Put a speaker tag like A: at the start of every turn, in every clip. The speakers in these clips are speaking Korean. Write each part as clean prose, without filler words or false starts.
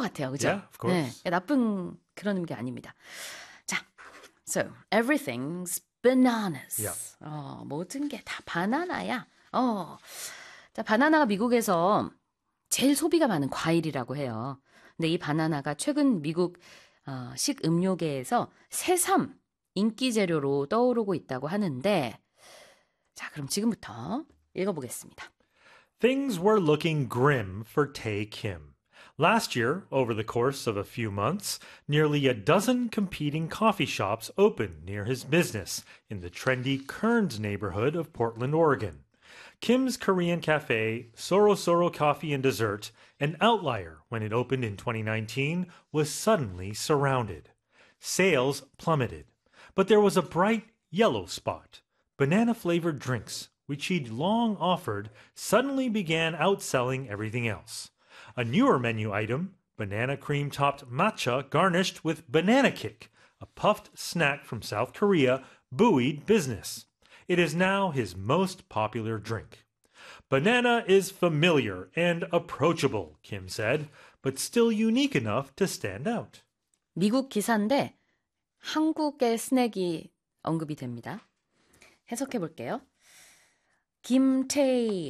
A: 같아요. 그죠?
B: Yeah, of course.
A: 네, 나쁜 그런 게 아닙니다. 자, so everything's bananas.
B: Yeah.
A: 모든 게 다 바나나야. 자, 바나나가 미국에서 제일 소비가 많은 과일이라고 해요. 근데 이 바나나가 최근 미국 식음료계에서 새삼 인기 재료로 떠오르고 있다고 하는데 자, 그럼 지금부터 읽어보겠습니다.
B: Things were looking grim for Tae Kim. Last year, over the course of a few months, nearly a dozen competing coffee shops opened near his business in the trendy Kearns neighborhood of Portland, Oregon. Kim's Korean cafe, Soro Soro Coffee and Dessert, an outlier when it opened in 2019, was suddenly surrounded. Sales plummeted, but there was a bright yellow spot. Banana-flavored drinks, which he'd long offered, suddenly began outselling everything else. A newer menu item, banana cream-topped matcha garnished with banana kick, a puffed snack from South Korea, buoyed business. It is now his most popular drink. Banana is familiar and approachable, Kim said, but still unique enough to stand out.
A: 미국 기사인데 한국의 스낵이 언급이 됩니다. 해석해 볼게요. 김태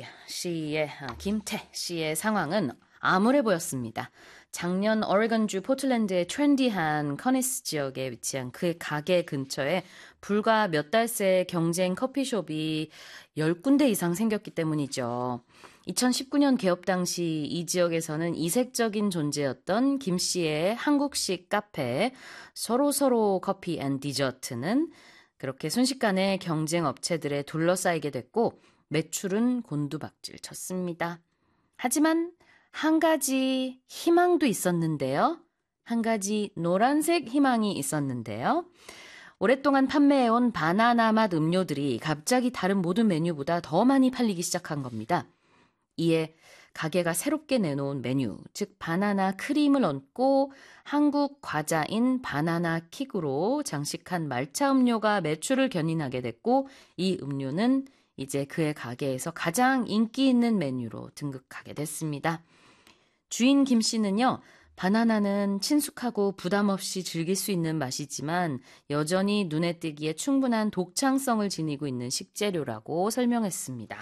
A: 씨의 상황은 암울해 보였습니다. 작년 오레곤주 포틀랜드의 트렌디한 커니스 지역에 위치한 그의 가게 근처에 불과 몇 달 새 경쟁 커피숍이 10군데 이상 생겼기 때문이죠. 2019년 개업 당시 이 지역에서는 이색적인 존재였던 김 씨의 한국식 카페 서로서로 커피 앤 디저트는 그렇게 순식간에 경쟁 업체들에 둘러싸이게 됐고 매출은 곤두박질 쳤습니다. 하지만 한 가지 희망도 있었는데요. 한 가지 노란색 희망이 있었는데요. 오랫동안 판매해온 바나나 맛 음료들이 갑자기 다른 모든 메뉴보다 더 많이 팔리기 시작한 겁니다. 이에 가게가 새롭게 내놓은 메뉴, 즉 바나나 크림을 얹고 한국 과자인 바나나 킥으로 장식한 말차 음료가 매출을 견인하게 됐고 이 음료는 이제 그의 가게에서 가장 인기 있는 메뉴로 등극하게 됐습니다. 주인 김 씨는요, 바나나는 친숙하고 부담 없이 즐길 수 있는 맛이지만 여전히 눈에 띄기에 충분한 독창성을 지니고 있는 식재료라고 설명했습니다.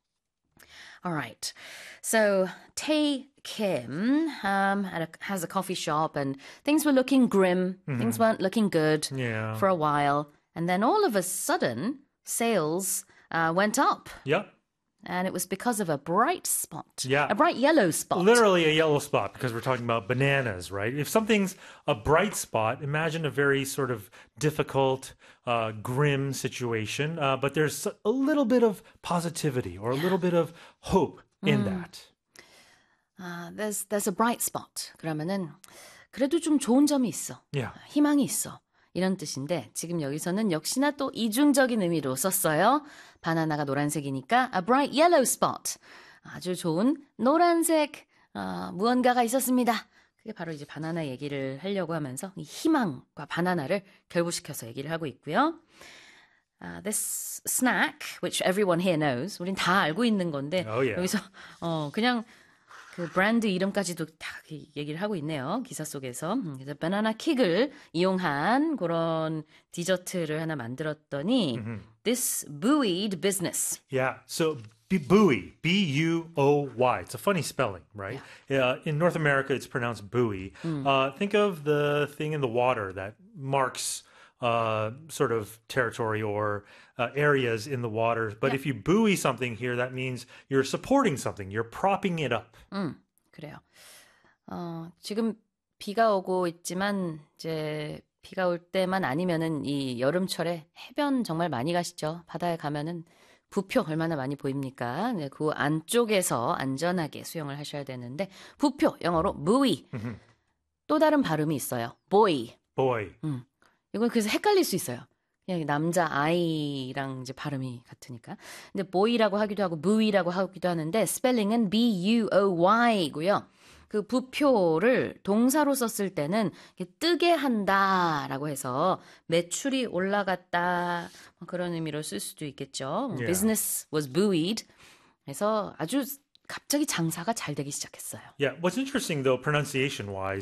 A: Alright, so Tae Kim has a coffee shop and things were looking grim, things weren't looking good for a while, and then all of a sudden sales went up.
B: Yep.
A: And it was because of a bright spot.
B: Yeah.
A: A bright yellow spot.
B: Literally a yellow spot because we're talking about bananas, right? If something's a bright spot, imagine a very sort of difficult, grim situation, but there's a little bit of positivity or a little bit of hope in that.
A: There's a bright spot. 그러면은 그래도 좀 좋은 점이 있어.
B: Yeah.
A: 희망이 있어. 이런 뜻인데 지금 여기서는 역시나 또 이중적인 의미로 썼어요. 바나나가 노란색이니까 a bright yellow spot. 아주 좋은 노란색 무언가가 있었습니다. 그게 바로 이제 바나나 얘기를 하려고 하면서 이 희망과 바나나를 결부시켜서 얘기를 하고 있고요. This snack, which everyone here knows, 우린 다 알고 있는 건데 여기서 그냥 그 브랜드 이름까지도 다 얘기를 하고 있네요. 기사 속에서. 그래서 바나나 킥을 이용한 그런 디저트를 하나 만들었더니 this buoyed business.
B: Yeah, so buoy, B-U-O-Y. It's a funny spelling, right? Yeah. In North America, it's pronounced buoy. Think of the thing in the water that marks sort of territory or areas in the water. But if you buoy something here, that means you're supporting something. You're propping it up.
A: 그래요. 지금 비가 오고 있지만 이제 비가 올 때만 아니면은 이 여름철에 해변 정말 많이 가시죠. 바다에 가면은 부표 얼마나 많이 보입니까? 네, 그 안쪽에서 안전하게 수영을 하셔야 되는데 부표 영어로 buoy. 또 다른 발음이 있어요. boy.
B: Boy.
A: 이건 그래서 헷갈릴 수 있어요. 그냥 남자 아이랑 이제 발음이 같으니까. 근데 boy라고 하기도 하고 buoy라고 하기도 하는데 스펠링은 B-U-O-Y고요. 그 부표를 동사로 썼을 때는 뜨게 한다라고 해서 매출이 올라갔다 그런 의미로 쓸 수도 있겠죠. Business was buoyed. 그래서 아주 갑자기 장사가 잘 되기 시작했어요.
B: Yeah, what's interesting though, pronunciation-wise,